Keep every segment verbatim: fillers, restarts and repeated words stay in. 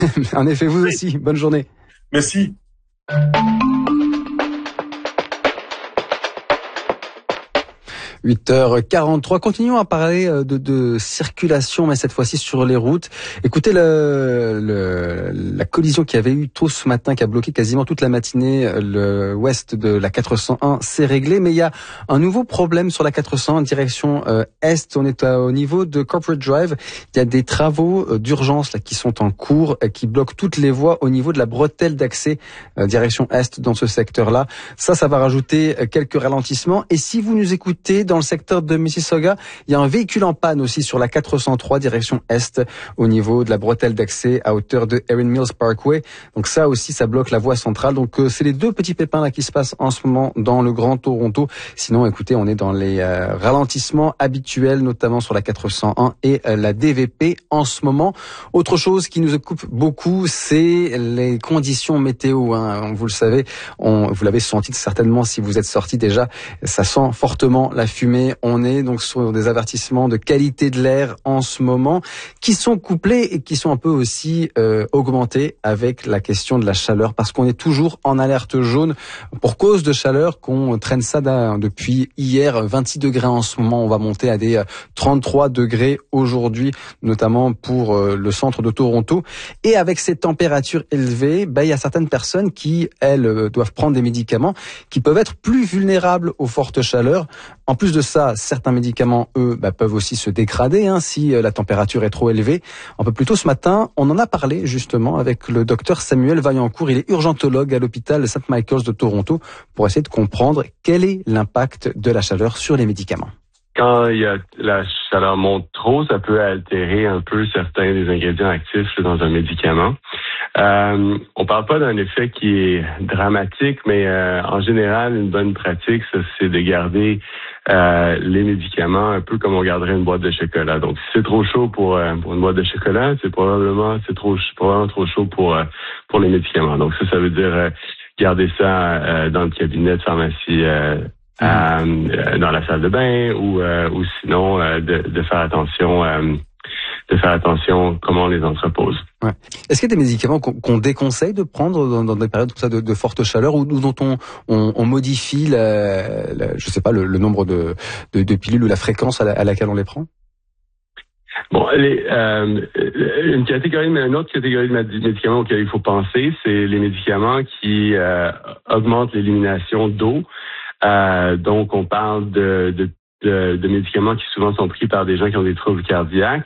En effet, vous aussi. Bonne journée. Merci. huit heures quarante-trois. Continuons à parler de, de circulation, mais cette fois-ci sur les routes. Écoutez, le, le, la collision qui avait eu tôt ce matin, qui a bloqué quasiment toute la matinée le ouest de la quatre cent un, c'est réglé. Mais il y a un nouveau problème sur la quatre cent un, direction euh, est. On est à, au niveau de Corporate Drive. Il y a des travaux euh, d'urgence là qui sont en cours, euh, qui bloquent toutes les voies au niveau de la bretelle d'accès euh, direction est dans ce secteur-là. Ça, ça va rajouter euh, quelques ralentissements. Et si vous nous écoutez dans le secteur de Mississauga, il y a un véhicule en panne aussi sur la quatre cent trois direction est au niveau de la bretelle d'accès à hauteur de Erin Mills Parkway. Donc ça aussi, ça bloque la voie centrale. Donc euh, c'est les deux petits pépins là qui se passent en ce moment dans le Grand Toronto. Sinon, écoutez, on est dans les euh, ralentissements habituels, notamment sur la quatre cent un et euh, la D V P en ce moment. Autre chose qui nous occupe beaucoup, c'est les conditions météo. Hein. Vous le savez, on, vous l'avez senti certainement si vous êtes sorti déjà. Ça sent fortement la fumée. On est donc sur des avertissements de qualité de l'air en ce moment qui sont couplés et qui sont un peu aussi euh, augmentés avec la question de la chaleur parce qu'on est toujours en alerte jaune pour cause de chaleur qu'on traîne ça depuis hier. vingt-six degrés en ce moment. On va monter à des trente-trois degrés aujourd'hui, notamment pour euh, le centre de Toronto. Et avec ces températures élevées, ben, il y a certaines personnes qui, elles, doivent prendre des médicaments qui peuvent être plus vulnérables aux fortes chaleurs. En plus de ça, certains médicaments, eux, bah, peuvent aussi se dégrader hein, si euh, la température est trop élevée. Un peu plus tôt ce matin, on en a parlé justement avec le docteur Samuel Vaillancourt. Il est urgentologue à l'hôpital Saint Michael's de Toronto pour essayer de comprendre quel est l'impact de la chaleur sur les médicaments. Quand il y a, la chaleur monte trop, ça peut altérer un peu certains des ingrédients actifs dans un médicament. Euh, on parle pas d'un effet qui est dramatique, mais euh, en général, une bonne pratique, ça, c'est de garder euh, les médicaments un peu comme on garderait une boîte de chocolat. Donc, si c'est trop chaud pour, euh, pour une boîte de chocolat, c'est probablement c'est trop probablement trop chaud pour euh, pour les médicaments. Donc, ça, ça veut dire euh, garder ça euh, dans le cabinet de pharmacie. Euh, Euh, dans la salle de bain ou euh, ou sinon euh, de, de faire attention euh, de faire attention comment on les entrepose. Ouais. Est-ce qu'il y a des médicaments qu'on, qu'on déconseille de prendre dans, dans des périodes comme ça de, de forte chaleur ou, ou dont on, on, on modifie la, la, je sais pas le, le nombre de, de, de pilules ou la fréquence à, la, à laquelle on les prend? Bon, les, euh, une catégorie, mais une autre catégorie de médicaments auxquels il faut penser, c'est les médicaments qui euh, augmentent l'élimination d'eau. Euh, donc, on parle de, de, de, de médicaments qui souvent sont pris par des gens qui ont des troubles cardiaques,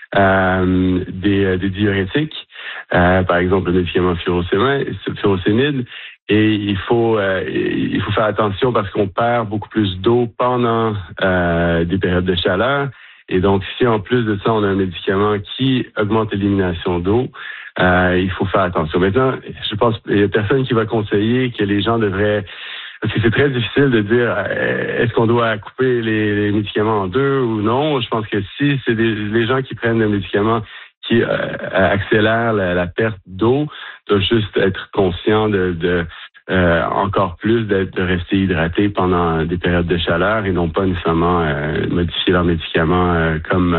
euh, des, des diurétiques, euh, par exemple le médicament furosémide. Et il faut euh, il faut faire attention parce qu'on perd beaucoup plus d'eau pendant euh, des périodes de chaleur. Et donc, si en plus de ça, on a un médicament qui augmente l'élimination d'eau, euh, il faut faire attention. Maintenant, je pense qu'il y a personne qui va conseiller que les gens devraient... Parce que c'est très difficile de dire est-ce qu'on doit couper les, les médicaments en deux ou non. Je pense que si c'est des, les gens qui prennent des médicaments qui euh, accélèrent la, la perte d'eau, doivent juste être conscients de, de euh, encore plus de, de rester hydratés pendant des périodes de chaleur et non pas nécessairement euh, modifier leurs médicaments euh, comme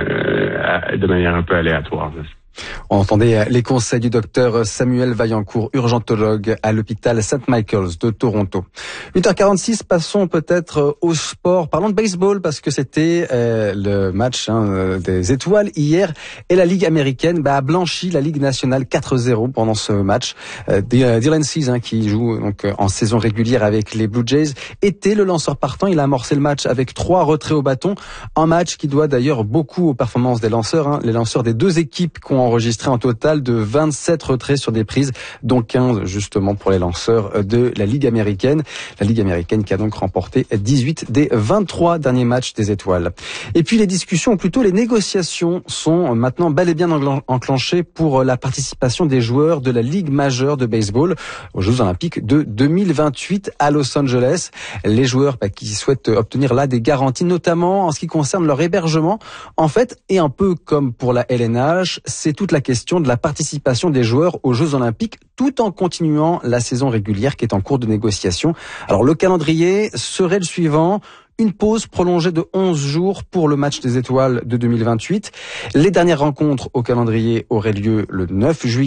euh, de manière un peu aléatoire. On entendait les conseils du docteur Samuel Vaillancourt, urgentologue à l'hôpital Saint Michael's de Toronto. huit heures quarante-six, passons peut-être au sport. Parlons de baseball parce que c'était euh, le match hein, des étoiles hier et la Ligue américaine bah, a blanchi la Ligue nationale quatre zéro pendant ce match. Euh, Dylan Cease, hein, qui joue donc en saison régulière avec les Blue Jays, était le lanceur partant. Il a amorcé le match avec trois retraits au bâton. Un match qui doit d'ailleurs beaucoup aux performances des lanceurs. Hein, les lanceurs des deux équipes qui ont enregistré un total de vingt-sept retraits sur des prises, dont quinze justement pour les lanceurs de la Ligue américaine. La Ligue américaine qui a donc remporté dix-huit des vingt-trois derniers matchs des étoiles. Et puis les discussions, ou plutôt les négociations, sont maintenant bel et bien enclenchées pour la participation des joueurs de la Ligue majeure de baseball aux Jeux Olympiques de deux mille vingt-huit à Los Angeles. Les joueurs bah, qui souhaitent obtenir là des garanties, notamment en ce qui concerne leur hébergement. En fait, et un peu comme pour la L N H, c'est toute la question de la participation des joueurs aux Jeux Olympiques tout en continuant la saison régulière qui est en cours de négociation. Alors le calendrier serait le suivant. Une pause prolongée de onze jours pour le match des étoiles de deux mille vingt-huit. Les dernières rencontres au calendrier auraient lieu le neuf juillet.